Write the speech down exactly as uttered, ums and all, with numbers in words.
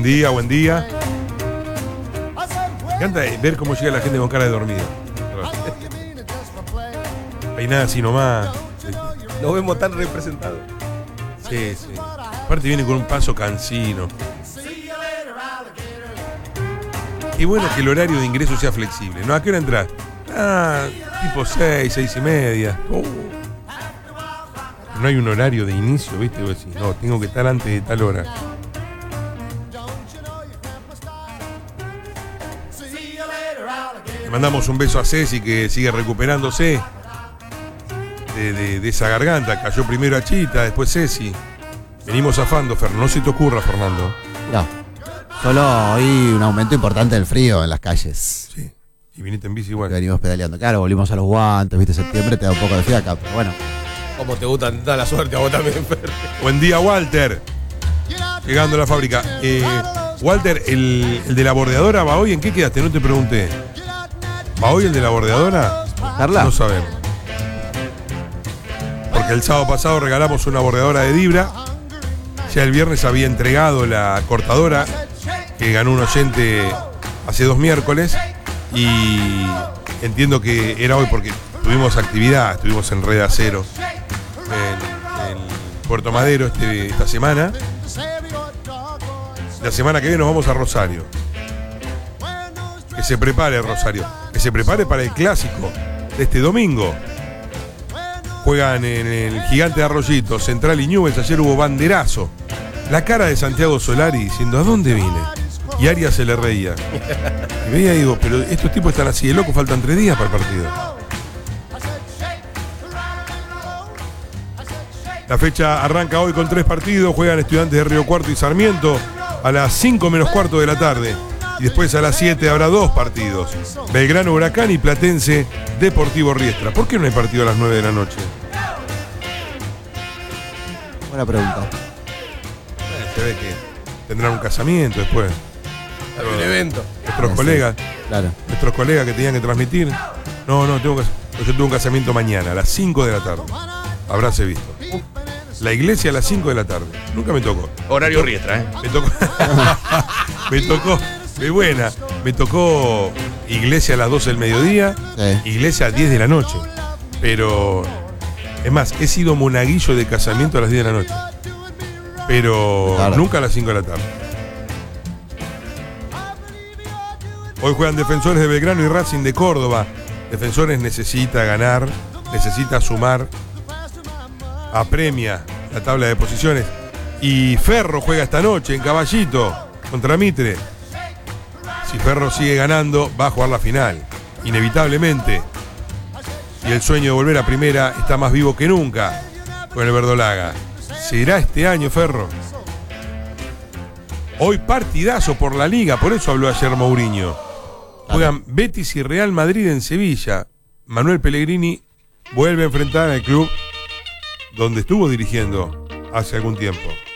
Buen día, buen día. Me encanta ver cómo llega la gente con cara de dormido. Peinada así nomás. Lo vemos tan representado. Sí, sí. Aparte viene con un paso cansino. Qué bueno que el horario de ingreso sea flexible. ¿No? ¿A qué hora entras? Ah, tipo seis, seis y media. Uh. No hay un horario de inicio, ¿viste? Vos decís, no, tengo que estar antes de tal hora. Le mandamos un beso a Ceci, que sigue recuperándose de, de, de esa garganta. Cayó primero a Chita, después Ceci. Venimos zafando, Fer. No se te ocurra, Fernando. No. Solo hoy un aumento importante del frío en las calles. Sí. Y viniste en bici igual. Que venimos pedaleando. Claro, volvimos a los guantes, viste, septiembre te da un poco de fiaca, pero bueno. Como te gusta tanta la suerte a vos también, Fer. Buen día, Walter. Llegando a la fábrica. Eh, Walter, el, el de la bordeadora, ¿va hoy? ¿En qué quedaste? No te pregunté. ¿Va hoy el de la bordeadora? ¿Carla? No sabemos. Porque el sábado pasado regalamos una bordeadora de Dibra. Ya el viernes había entregado la cortadora que ganó un oyente hace dos miércoles. Y entiendo que era hoy porque tuvimos actividad, estuvimos en Red Acero en, en Puerto Madero este, esta semana. La semana que viene nos vamos a Rosario. Que se prepare Rosario, que se prepare para el clásico de este domingo. Juegan en el Gigante de Arroyito, Central y Newell's. Ayer hubo banderazo. La cara de Santiago Solari diciendo, ¿a dónde vine? Y Arias se le reía. Y veía y digo, pero estos tipos están así de locos, faltan tres días para el partido. La fecha arranca hoy con tres partidos. Juegan Estudiantes de Río Cuarto y Sarmiento a las cinco menos cuarto de la tarde. Y después a las siete habrá dos partidos. Belgrano Huracán y Platense Deportivo Riestra. ¿Por qué no hay partido a las nueve de la noche? Buena pregunta. Eh, se ve que tendrán un casamiento después. Hay un evento. Nuestros Sí, colegas, Claro. nuestros colegas que tenían que transmitir. No, no, tengo que, yo tengo un casamiento mañana a las cinco de la tarde. Habráse visto. La iglesia a las cinco de la tarde. Nunca me tocó. Horario Me to- Riestra, ¿eh? Me tocó. me tocó. Muy buena. Me tocó iglesia a las doce del mediodía. Sí. Iglesia a las diez de la noche. Pero. Es más, he sido monaguillo de casamiento a las diez de la noche. Pero Claro. nunca a las cinco de la tarde. Hoy juegan Defensores de Belgrano y Racing de Córdoba. Defensores necesita ganar, necesita sumar, apremia la tabla de posiciones. Y Ferro juega esta noche en Caballito contra Mitre. Si Ferro sigue ganando, va a jugar la final, inevitablemente. Y el sueño de volver a primera está más vivo que nunca con el verdolaga. ¿Será este año, Ferro? Hoy partidazo por la Liga, por eso habló ayer Mourinho. Juegan Betis y Real Madrid en Sevilla. Manuel Pellegrini vuelve a enfrentar al club donde estuvo dirigiendo hace algún tiempo.